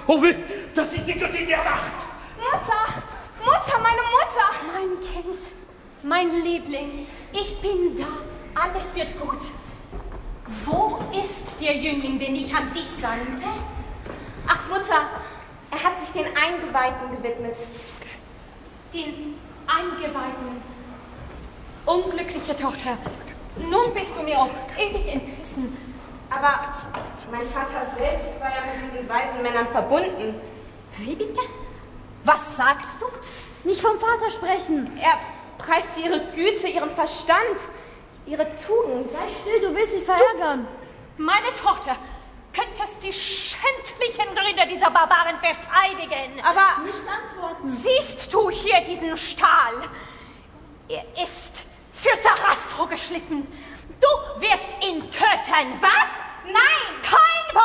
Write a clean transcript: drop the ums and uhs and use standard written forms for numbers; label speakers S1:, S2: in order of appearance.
S1: Oh weh, das ist die Göttin der Nacht.
S2: Mutter, meine Mutter. Mein Kind, mein Liebling, ich bin da. Alles wird gut. Wo ist der Jüngling, den ich an dich sandte?
S3: Ach, Mutter, er hat sich den Eingeweihten gewidmet.
S2: Den Eingeweihten. Unglückliche Tochter, nun bist du mir auf ewig entrissen.
S3: Aber mein Vater selbst war ja mit diesen weisen Männern verbunden.
S2: Wie bitte? Was sagst du?
S4: Nicht vom Vater sprechen.
S3: Er preist ihre Güte, ihren Verstand, ihre Tugend.
S4: Sei still, du willst sie verärgern.
S2: Meine Tochter, könntest die schändlichen Gründe dieser Barbaren verteidigen.
S3: Aber
S4: nicht antworten.
S2: Siehst du hier diesen Stahl? Er ist für Sarastro geschliffen. Du wirst ihn töten.
S3: was? Nein!
S2: Kein Wort!